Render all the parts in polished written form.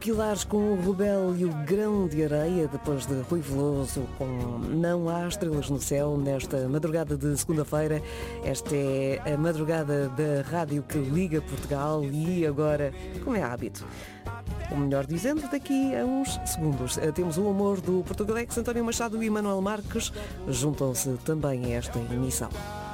Pilares com o Rebelo e o Grão de Areia, depois de Rui Veloso com Não Há Estrelas no Céu, nesta madrugada de segunda-feira. Esta é a madrugada da rádio que liga Portugal e agora, como é hábito, ou melhor dizendo, daqui a uns segundos, temos o humor do Portugalex. António Machado e Manuel Marques juntam-se também a esta emissão.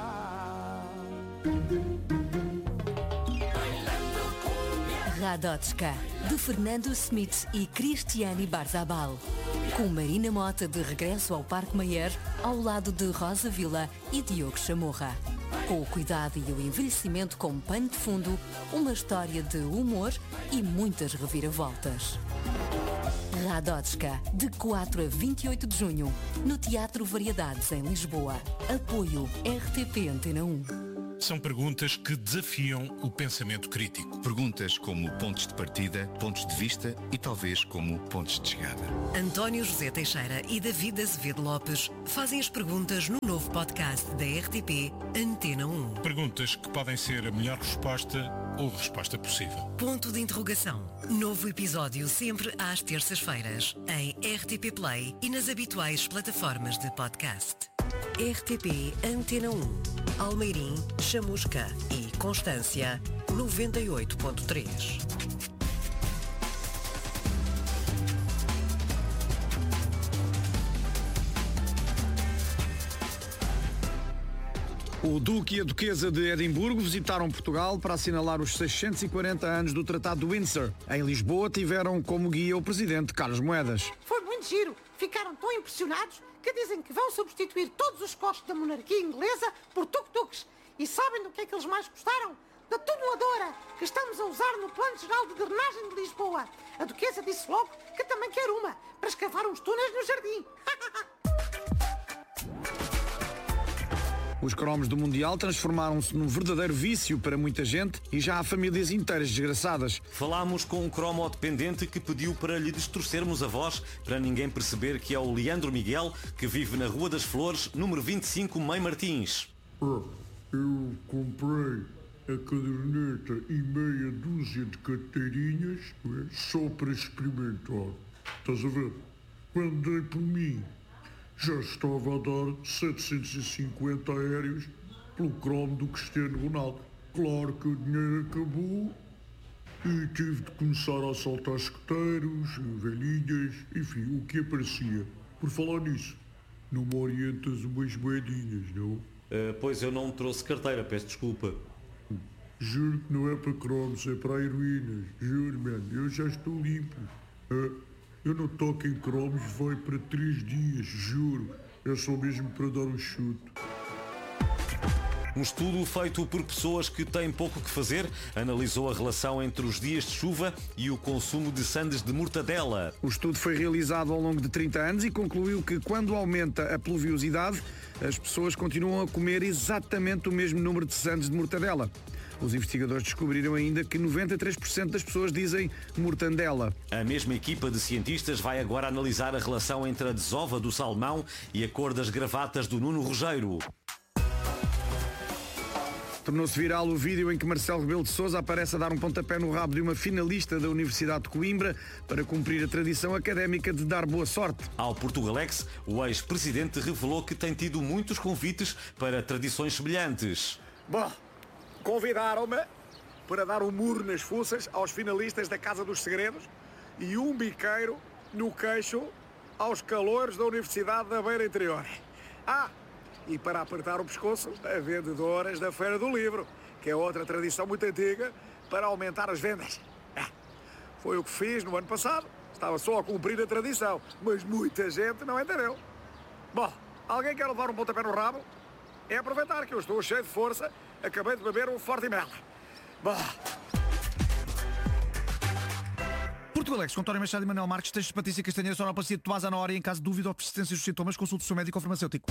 Radotska, de Fernando Smith e Cristiane Barzabal. Com Marina Mota de regresso ao Parque Mayer, ao lado de Rosa Vila e Diogo Chamorra. Com o cuidado e o envelhecimento como pano de fundo, uma história de humor e muitas reviravoltas. Radotska, de 4 a 28 de junho, no Teatro Variedades, em Lisboa. Apoio RTP Antena 1. São perguntas que desafiam o pensamento crítico. Perguntas como pontos de partida, pontos de vista e talvez como pontos de chegada. António José Teixeira e David Azevedo Lopes fazem as perguntas no novo podcast da RTP Antena 1. Perguntas que podem ser a melhor resposta ou resposta possível. Ponto de interrogação. Novo episódio sempre às terças-feiras em RTP Play e nas habituais plataformas de podcast. RTP Antena 1. Almeirim, Chamusca e Constância, 98.3. O Duque e a Duquesa de Edimburgo visitaram Portugal para assinalar os 640 anos do Tratado de Windsor. Em Lisboa tiveram como guia o presidente Carlos Moedas. Foi muito giro. Ficaram tão impressionados que dizem que vão substituir todos os costos da monarquia inglesa por tuk-tuks. E sabem do que é que eles mais gostaram? Da tuneladora que estamos a usar no Plano Geral de Drenagem de Lisboa. A Duquesa disse logo que também quer uma, para escavar uns túneis no jardim. Os cromos do Mundial transformaram-se num verdadeiro vício para muita gente e já há famílias inteiras desgraçadas. Falámos com um cromo-dependente que pediu para lhe distorcermos a voz para ninguém perceber que é o Leandro Miguel, que vive na Rua das Flores, número 25, Mãe Martins. Eu comprei a caderneta e meia dúzia de carteirinhas só para experimentar. Estás a ver? Quando dei por mim, já estava a dar 750 aéreos pelo cromo do Cristiano Ronaldo. Claro que o dinheiro acabou e tive de começar a assaltar escuteiros, velhinhas, enfim, o que aparecia. Por falar nisso, não me orientas umas moedinhas, não? Pois eu não trouxe carteira, peço desculpa. Juro que não é para cromos, é para heroínas. Juro, mano, eu já estou limpo. Eu não toco em cromos, vai para 3 dias, juro. É só mesmo para dar um chute. Um estudo feito por pessoas que têm pouco que fazer analisou a relação entre os dias de chuva e o consumo de sandes de mortadela. O estudo foi realizado ao longo de 30 anos e concluiu que quando aumenta a pluviosidade, as pessoas continuam a comer exatamente o mesmo número de sandes de mortadela. Os investigadores descobriram ainda que 93% das pessoas dizem mortandela. A mesma equipa de cientistas vai agora analisar a relação entre a desova do salmão e a cor das gravatas do Nuno Rogério. Tornou-se viral o vídeo em que Marcelo Rebelo de Sousa aparece a dar um pontapé no rabo de uma finalista da Universidade de Coimbra para cumprir a tradição académica de dar boa sorte. Ao Portugalex, o ex-presidente revelou que tem tido muitos convites para tradições semelhantes. Bom, convidaram-me para dar um murro nas fuças aos finalistas da Casa dos Segredos e um biqueiro no queixo aos calouros da Universidade da Beira Interior. E para apertar o pescoço a vendedoras da Feira do Livro, que é outra tradição muito antiga para aumentar as vendas. Foi o que fiz no ano passado. Estava só a cumprir a tradição, mas muita gente não entendeu. Bom, alguém quer levar um pontapé no rabo? É aproveitar que eu estou cheio de força. Acabei de beber um Forte Mel. Portugalex, com António Machado e Manuel Marques, textos de Patrícia Castanheira, sonoplastia de Tomás Ana Hora e em caso de dúvida ou persistência dos sintomas, consulte o seu médico ou farmacêutico.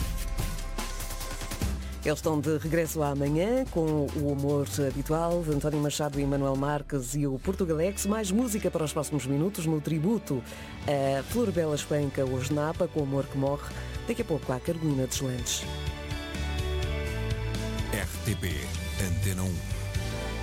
Eles estão de regresso amanhã com o humor habitual de António Machado e Manuel Marques e o Portugalex. Mais música para os próximos minutos no tributo a Flor Bela Espanca, hoje Napa, com o Amor que Morre. Daqui a pouco há Carolina Deslandes. RTP Antena 1.